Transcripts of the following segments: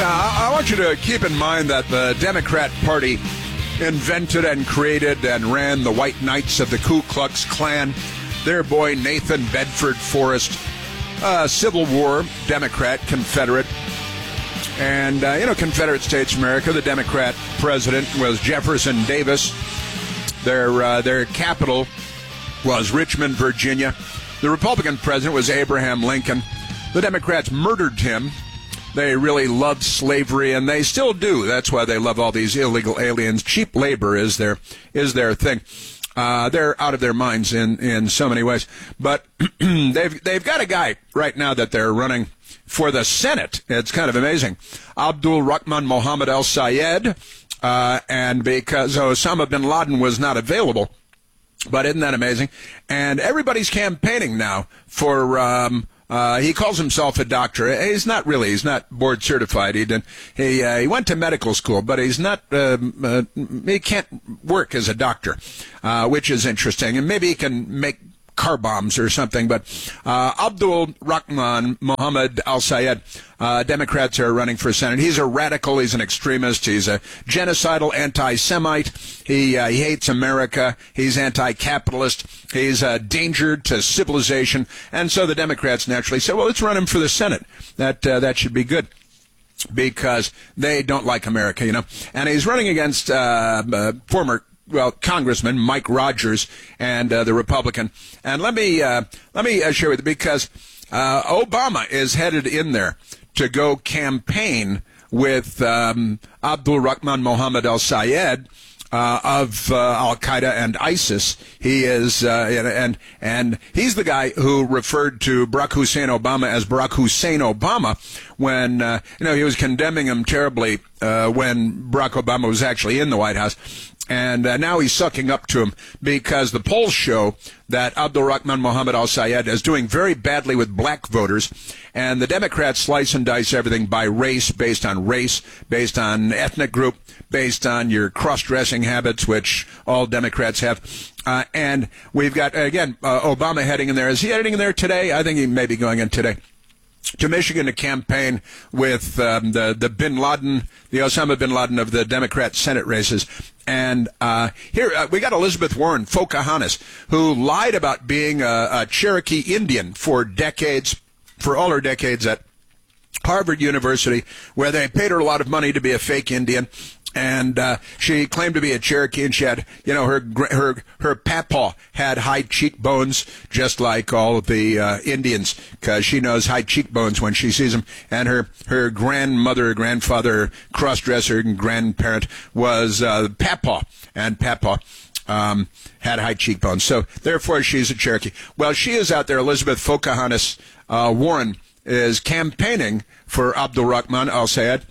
Now, I want you to keep in mind that the Democrat Party invented and created and ran the White Knights of the Ku Klux Klan. Their boy Nathan Bedford Forrest, Civil War, Democrat, Confederate. And, Confederate States of America, the Democrat president was Jefferson Davis. Their capital was Richmond, Virginia. The Republican president was Abraham Lincoln. The Democrats murdered him. They really loved slavery, and they still do. That's why they love all these illegal aliens. Cheap labor is their thing. They're out of their minds in so many ways. But they've got a guy right now that they're running for the Senate. It's kind of amazing. Abdul Rahman Mohammed Al Sayed, and because Osama bin Laden was not available. But isn't that amazing? And everybody's campaigning now for he calls himself a doctor. He's not really. He's not board certified. He went to medical school, but he's not. He can't work as a doctor, which is interesting. And maybe he can make car bombs or something. But Abdul Rahman Mohammed Al Sayed, Democrats are running for Senate. He's a radical. He's an extremist. He's a genocidal anti-Semite. He hates America. He's anti-capitalist. He's a danger to civilization. And so the Democrats naturally said, well, let's run him for the Senate. That should be good, because they don't like America, And he's running against former Congressman Mike Rogers and the Republican. And let me share with you, because Obama is headed in there to go campaign with Abdul Rahman Mohammed Al Sayed of Al Qaeda and ISIS. He is and he's the guy who referred to Barack Hussein Obama as Barack Hussein Obama when he was condemning him terribly when Barack Obama was actually in the White House. And now he's sucking up to him, because the polls show that Abdul Rahman Mohammed Al Sayed is doing very badly with black voters. And the Democrats slice and dice everything by race, based on ethnic group, based on your cross-dressing habits, which all Democrats have. And we've got, again, Obama heading in there. Is he heading in there today? I think he may be going in today to Michigan to campaign with the Bin Laden, the Osama bin Laden of the Democrat Senate races. And here we got Elizabeth Warren, Pocahontas, who lied about being a Cherokee Indian for all her decades at Harvard University, where they paid her a lot of money to be a fake Indian. And she claimed to be a Cherokee, and she had, her papa had high cheekbones, just like all of the Indians, because she knows high cheekbones when she sees them. And her grandfather, cross-dresser, and grandparent was papa, and papa had high cheekbones. So therefore, she's a Cherokee. Well, she is out there. Elizabeth Pocahontas Warren is campaigning for Abdul Rahman Al Sayed.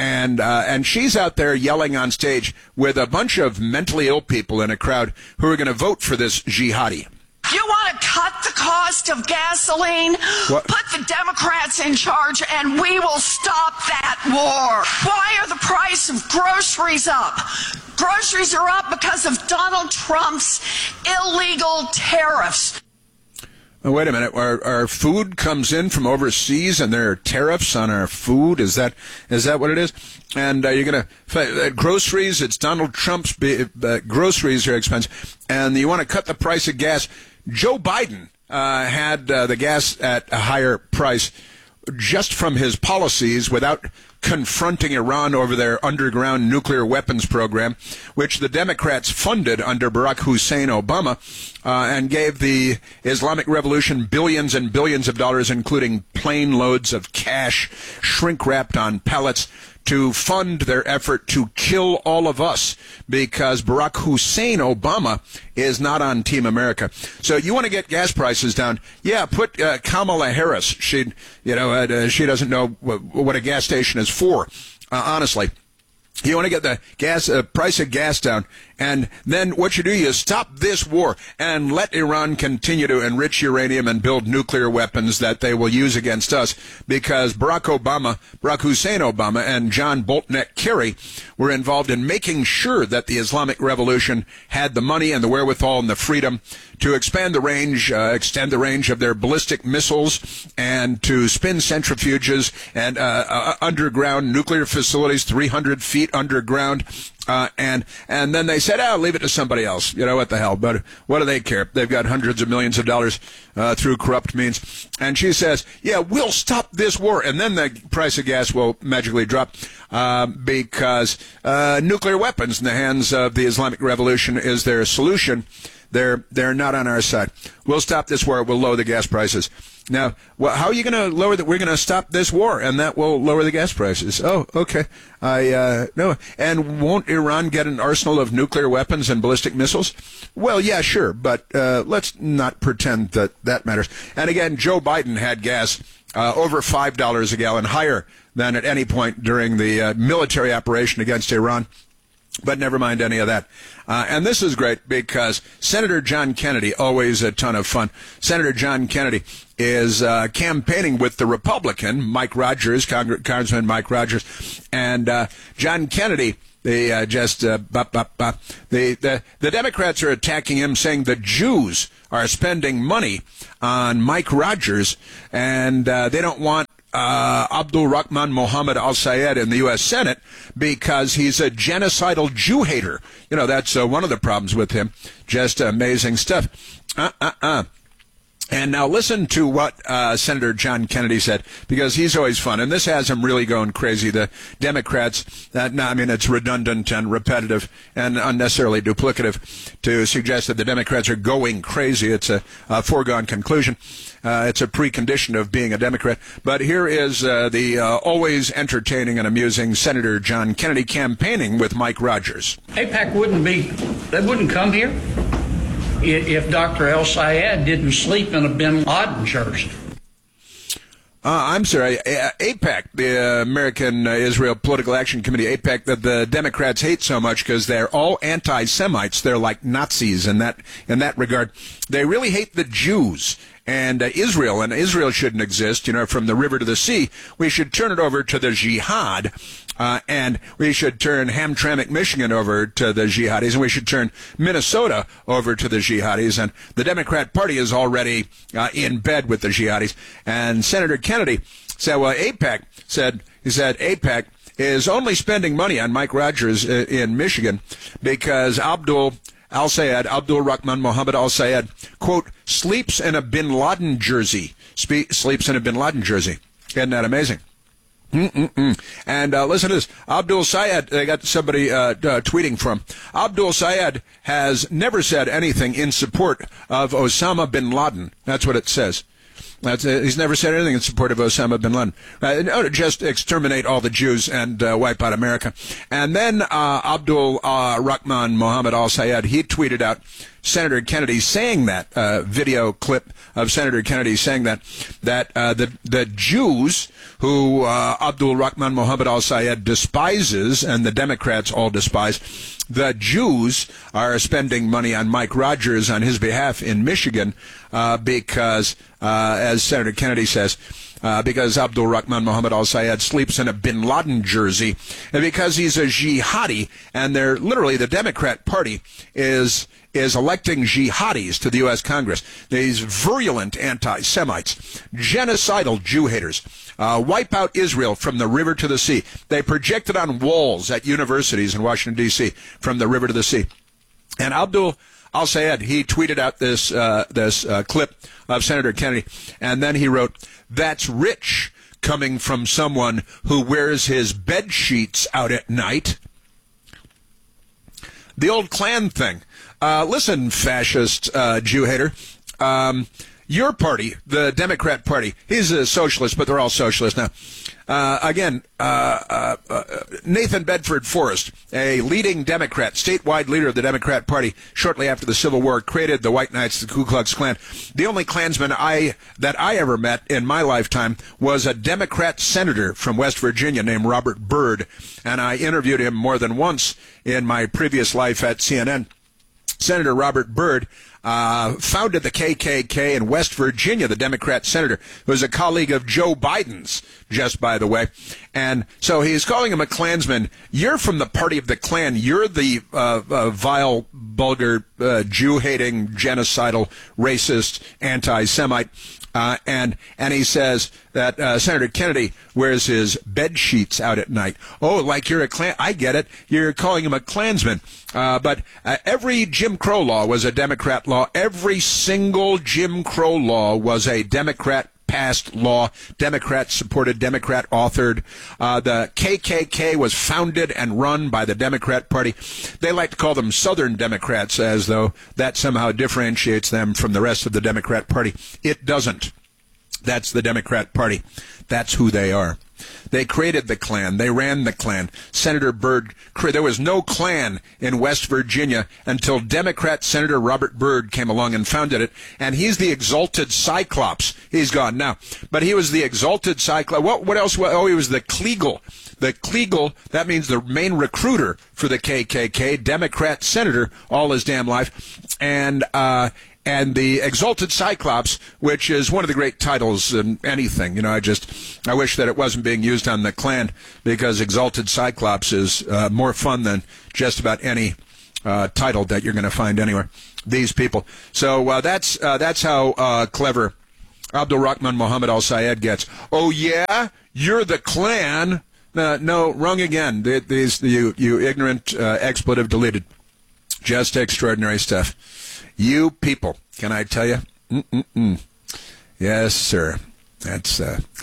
And she's out there yelling on stage with a bunch of mentally ill people in a crowd who are going to vote for this jihadi. You want to cut the cost of gasoline? What? Put the Democrats in charge and we will stop that war. Why are the price of groceries up? Groceries are up because of Donald Trump's illegal tariffs. Oh, wait a minute. Our food comes in from overseas, and there are tariffs on our food. Is that what it is? And you're going to groceries. It's Donald Trump's groceries are expensive, and you want to cut the price of gas. Joe Biden had the gas at a higher price just from his policies, without confronting Iran over their underground nuclear weapons program, which the Democrats funded under Barack Hussein Obama, and gave the Islamic Revolution billions and billions of dollars, including plane loads of cash, shrink-wrapped on pallets, to fund their effort to kill all of us, because Barack Hussein Obama is not on Team America. So you want to get gas prices down? Yeah, put Kamala Harris. She doesn't know what a gas station is for. Honestly, you want to get the price of gas down, And then what you do, you stop this war and let Iran continue to enrich uranium and build nuclear weapons that they will use against us, because Barack Hussein Obama and John Boltneck Kerry were involved in making sure that the Islamic Revolution had the money and the wherewithal and the freedom to extend the range of their ballistic missiles, and to spin centrifuges and underground nuclear facilities 300 feet underground. And then they said, leave it to somebody else. You know, what the hell? But what do they care? They've got hundreds of millions of dollars through corrupt means. And she says, yeah, we'll stop this war. And then the price of gas will magically drop because nuclear weapons in the hands of the Islamic Revolution is their solution. They're not on our side. We'll stop this war. We'll lower the gas prices. Now, how are you going to lower that? We're going to stop this war, and that will lower the gas prices. Oh, okay. No. And won't Iran get an arsenal of nuclear weapons and ballistic missiles? Well, yeah, sure. But let's not pretend that matters. And again, Joe Biden had gas over $5 a gallon, higher than at any point during the military operation against Iran. But never mind any of that. And this is great because Senator John Kennedy, always a ton of fun. Senator John Kennedy is campaigning with the Republican, Mike Rogers, Congressman Mike Rogers. And John Kennedy, the Democrats are attacking him, saying the Jews are spending money on Mike Rogers, and they don't want Abdul Rahman Mohammed al-Sayed in the U.S. Senate because he's a genocidal Jew hater. You know, that's one of the problems with him. Just amazing stuff. And now listen to what Senator John Kennedy said, because he's always fun. And this has him really going crazy. The Democrats, it's redundant and repetitive and unnecessarily duplicative to suggest that the Democrats are going crazy. It's a foregone conclusion. It's a precondition of being a Democrat. But here is the always entertaining and amusing Senator John Kennedy campaigning with Mike Rogers. AIPAC wouldn't come here if Dr. El-Sayed didn't sleep in a bin Laden jersey. I'm sorry, AIPAC, the American Israel Political Action Committee, AIPAC, that the Democrats hate so much because they're all anti-Semites. They're like Nazis in that regard. They really hate the Jews and Israel, and Israel shouldn't exist, from the river to the sea. We should turn it over to the jihad, and we should turn Hamtramck, Michigan over to the jihadis, and we should turn Minnesota over to the jihadis. And the Democrat Party is already in bed with the jihadis. And Senator Kennedy said, well, AIPAC AIPAC is only spending money on Mike Rogers in Michigan because Abdul Rahman Mohammed al-Sayed, quote, sleeps in a bin Laden jersey. Sleeps in a bin Laden jersey. Isn't that amazing? And listen to this. Abdul Sayed, they got somebody tweeting from. Abdul Sayed has never said anything in support of Osama bin Laden. That's what it says. He's never said anything in support of Osama bin Laden. No, to just exterminate all the Jews and wipe out America. And then Abdul Rahman Mohammed al-Sayed, he tweeted out Senator Kennedy saying that, video clip of Senator Kennedy saying that the Jews who Abdul Rahman Mohammed al-Sayed despises and the Democrats all despise, the Jews are spending money on Mike Rogers on his behalf in Michigan because, as Senator Kennedy says, because Abdul Rahman Mohammed al-Sayed sleeps in a bin Laden jersey, and because he's a jihadi, and they're literally, the Democrat Party is electing jihadis to the U.S. Congress. These virulent anti-Semites, genocidal Jew haters, wipe out Israel from the river to the sea. They project it on walls at universities in Washington, D.C., from the river to the sea. And Abdul al-Sayed, he tweeted out this clip of Senator Kennedy, and then he wrote, "That's rich coming from someone who wears his bed sheets out at night." The old Klan thing. Listen, fascist Jew hater. Your party, the Democrat Party, he's a socialist, but they're all socialists now. Nathan Bedford Forrest, a leading Democrat, statewide leader of the Democrat Party, shortly after the Civil War, created the White Knights, the Ku Klux Klan. The only Klansman that I ever met in my lifetime was a Democrat senator from West Virginia named Robert Byrd, and I interviewed him more than once in my previous life at CNN. Senator Robert Byrd founded the KKK in West Virginia, the Democrat senator, who was a colleague of Joe Biden's, just by the way. And so he's calling him a Klansman. You're from the party of the Klan. You're the vile, vulgar, Jew-hating, genocidal, racist, anti-Semite. And he says that Senator Kennedy wears his bed sheets out at night. Oh, like you're a Klan. I get it. You're calling him a Klansman. But every Jim Crow law was a Democrat law. Every single Jim Crow law was a Democrat passed law, Democrat supported, Democrat authored. The KKK was founded and run by the Democrat Party. They like to call them Southern Democrats, as though that somehow differentiates them from the rest of the Democrat Party. It doesn't. That's the Democrat Party. That's who they are. They created the Klan. They ran the Klan. Senator Byrd, there was no Klan in West Virginia until Democrat Senator Robert Byrd came along and founded it. And he's the exalted Cyclops. He's gone now. But he was the exalted Cyclops. What else? Oh, he was the Kleagle. The Kleagle, that means the main recruiter for the KKK, Democrat senator all his damn life. And the Exalted Cyclops, which is one of the great titles in anything. You know, I wish that it wasn't being used on the Klan, because Exalted Cyclops is more fun than just about any title that you're going to find anywhere. These people. So that's how clever Abdul Rahman Mohammed al-Sayed gets. Oh, yeah? You're the Klan? No, wrong again. You ignorant expletive deleted. Just extraordinary stuff. You people, can I tell you? Yes, sir. That's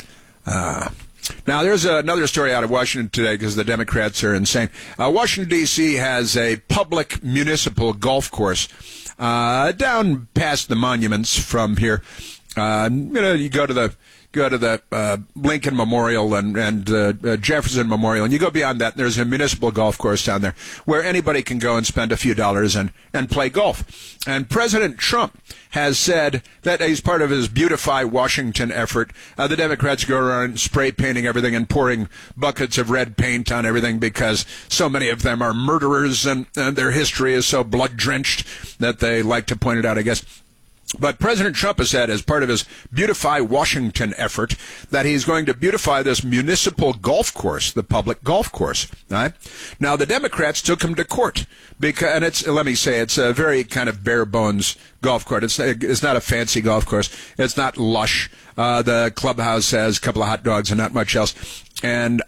now there's another story out of Washington today, because the Democrats are insane. Washington, D.C. has a public municipal golf course down past the monuments from here. You go to the Lincoln Memorial and Jefferson Memorial, and you go beyond that, and there's a municipal golf course down there where anybody can go and spend a few dollars and play golf. And President Trump has said that as part of his Beautify Washington effort, the Democrats go around spray painting everything and pouring buckets of red paint on everything, because so many of them are murderers, and their history is so blood-drenched that they like to point it out, I guess. But President Trump has said, as part of his Beautify Washington effort, that he's going to beautify this municipal golf course, the public golf course. Right? Now, the Democrats took him to court, and it's a very kind of bare bones golf course. It's not a fancy golf course. It's not lush. The clubhouse has a couple of hot dogs and not much else. And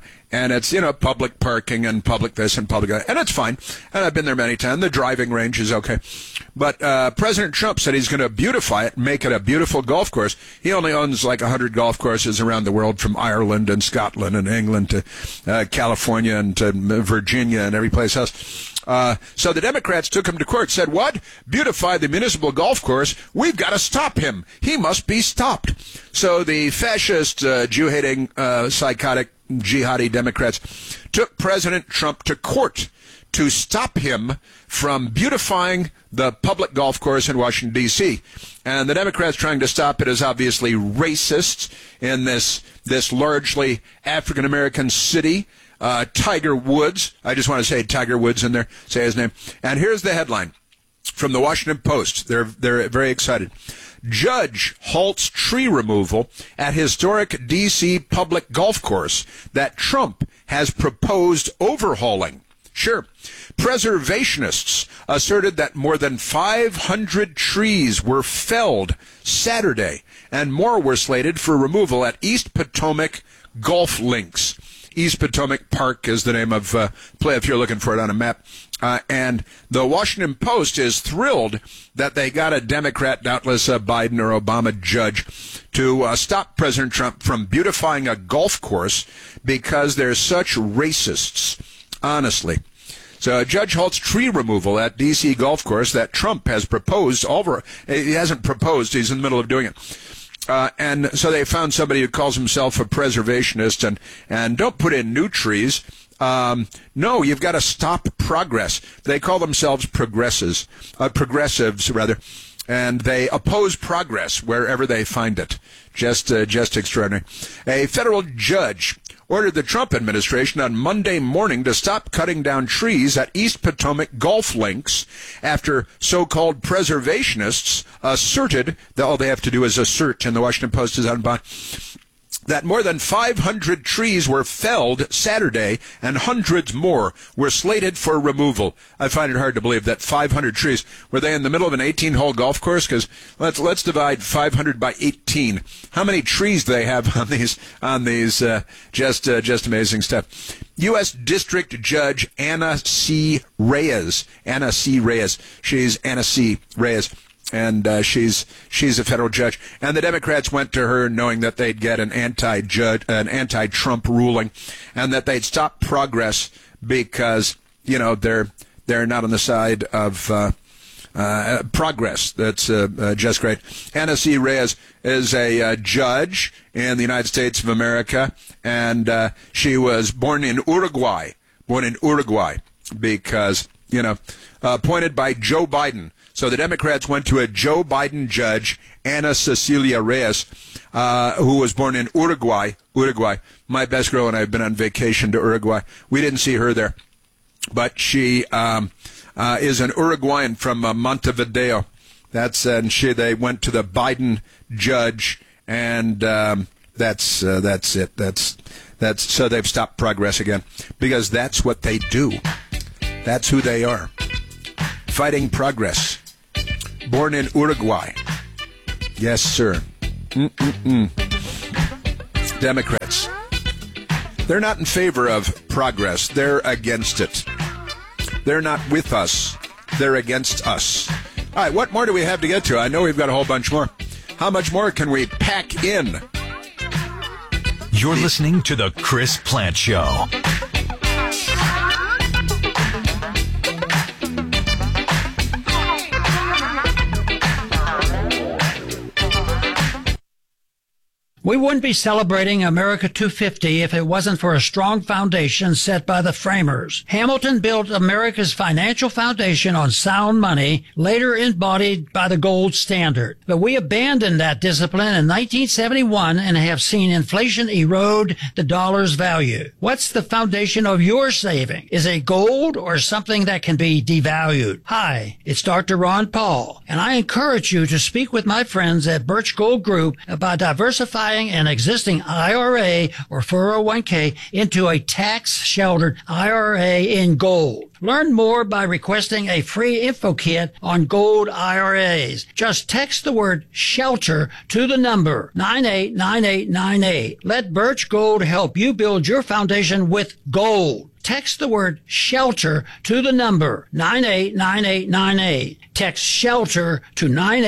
it's, public parking and public this and public that. And it's fine. And I've been there many times. The driving range is okay. But President Trump said he's going to beautify it, make it a beautiful golf course. He only owns like 100 golf courses around the world, from Ireland and Scotland and England to California and to Virginia and every place else. So the Democrats took him to court, said, what? Beautify the municipal golf course? We've got to stop him. He must be stopped. So the fascist, Jew-hating, psychotic, jihadi Democrats took President Trump to court to stop him from beautifying the public golf course in Washington, D.C. And the Democrats trying to stop it is obviously racist in this largely African-American city. Tiger Woods. I just want to say Tiger Woods in there, say his name. And here's the headline from the Washington Post. They're very excited. Judge halts tree removal at historic D.C. public golf course that Trump has proposed overhauling. Sure. Preservationists asserted that more than 500 trees were felled Saturday, and more were slated for removal at East Potomac golf links. East Potomac Park is the name of play if you're looking for it on a map. And the Washington Post is thrilled that they got a Democrat, doubtless a Biden or Obama judge, to stop President Trump from beautifying a golf course because they're such racists, honestly. So a judge halts tree removal at D.C. golf course that Trump has proposed over. He hasn't proposed. He's in the middle of doing it. And so they found somebody who calls himself a preservationist and don't put in new trees. No, you've got to stop progress. They call themselves progressives, and they oppose progress wherever they find it. Just extraordinary. A federal judge ordered the Trump administration on Monday morning to stop cutting down trees at East Potomac golf links after so-called preservationists asserted that all they have to do is assert, and the Washington Post is out of bond, that more than 500 trees were felled Saturday and hundreds more were slated for removal. I find it hard to believe that 500 trees. Were they in the middle of an 18-hole golf course? Because let's divide 500 by 18. How many trees do they have on these? Just amazing stuff. U.S. District Judge Anna C. Reyes. She's Anna C. Reyes. And she's a federal judge. And the Democrats went to her knowing that they'd get an anti-Trump ruling, and that they'd stop progress because they're not on the side of progress. That's just great. Anna C. Reyes is a judge in the United States of America, and she was born in Uruguay. Because appointed by Joe Biden. So the Democrats went to a Joe Biden judge, Ana Cecilia Reyes, who was born in Uruguay. My best girl and I have been on vacation to Uruguay. We didn't see her there, but she is an Uruguayan from Montevideo. They went to the Biden judge, and that's it. That's so they've stopped progress again because that's what they do. That's who they are. Fighting progress. Born in Uruguay. Yes, sir. Democrats. They're not in favor of progress. They're against it. They're not with us. They're against us. All right, what more do we have to get to? I know we've got a whole bunch more. How much more can we pack in? You're listening to The Chris Plante Show. We wouldn't be celebrating America 250 if it wasn't for a strong foundation set by the framers. Hamilton built America's financial foundation on sound money, later embodied by the gold standard. But we abandoned that discipline in 1971 and have seen inflation erode the dollar's value. What's the foundation of your saving? Is it gold or something that can be devalued? Hi, it's Dr. Ron Paul, and I encourage you to speak with my friends at Birch Gold Group about diversifying an existing IRA or 401k into a tax-sheltered IRA in gold. Learn more by requesting a free info kit on gold IRAs. Just text the word SHELTER to the number 989898. Let Birch Gold help you build your foundation with gold. Text the word SHELTER to the number 989898. Text SHELTER to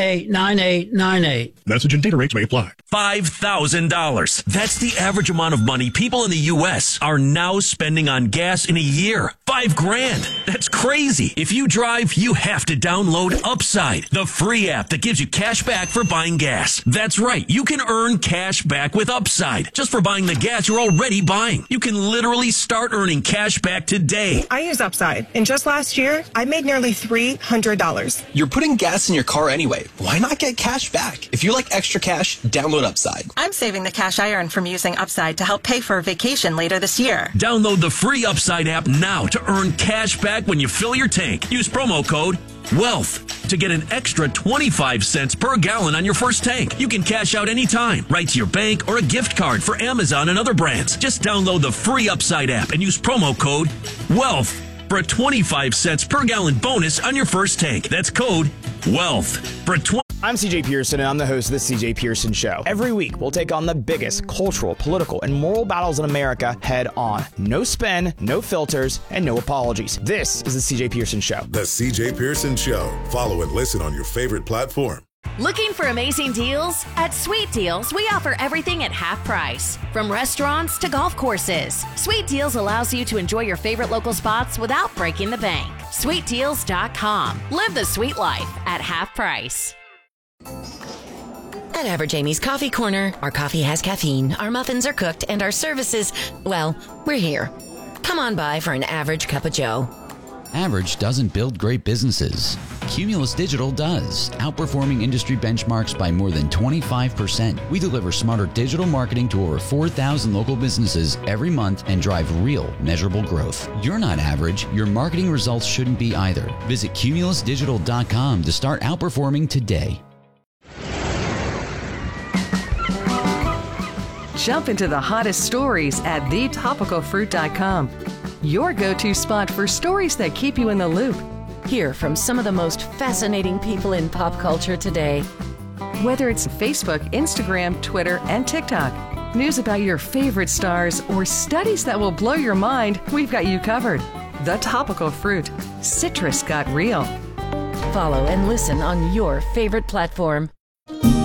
989898. Message and data rates may apply. $5,000. That's the average amount of money people in the U.S. are now spending on gas in a year. $5,000. That's crazy. If you drive, you have to download Upside, the free app that gives you cash back for buying gas. That's right. You can earn cash back with Upside just for buying the gas you're already buying. You can literally start earning cash back today. I use Upside, and just last year, I made nearly $300. You're putting gas in your car anyway. Why not get cash back? If you like extra cash, download Upside. I'm saving the cash I earn from using Upside to help pay for a vacation later this year. Download the free Upside app now to earn cash back when you fill your tank. Use promo code WEALTH to get an extra 25 cents per gallon on your first tank. You can cash out anytime, right to your bank or a gift card for Amazon and other brands. Just download the free Upside app and use promo code WEALTH for a 25 cents per gallon bonus on your first tank. That's code WEALTH for I'm CJ Pearson, and I'm the host of The CJ Pearson Show. Every week, we'll take on the biggest cultural, political, and moral battles in America head on. No spin, no filters, and no apologies. This is The CJ Pearson Show. The CJ Pearson Show. Follow and listen on your favorite platform. Looking for amazing deals? At Sweet Deals, we offer everything at half price. From restaurants to golf courses, Sweet Deals allows you to enjoy your favorite local spots without breaking the bank. SweetDeals.com. Live the sweet life at half price. At Average Amy's Coffee Corner, our coffee has caffeine, our muffins are cooked, and our services, well, we're here. Come on by for an average cup of joe. Average doesn't build great businesses. Cumulus Digital does, outperforming industry benchmarks by more than 25%. We deliver smarter digital marketing to over 4,000 local businesses every month and drive real, measurable growth. You're not average. Your marketing results shouldn't be either. Visit cumulusdigital.com to start outperforming today. Jump into the hottest stories at thetopicalfruit.com. Your go-to spot for stories that keep you in the loop. Hear from some of the most fascinating people in pop culture today. Whether it's Facebook, Instagram, Twitter, and TikTok, news about your favorite stars, or studies that will blow your mind, we've got you covered. The Topical Fruit. Citrus got real. Follow and listen on your favorite platform.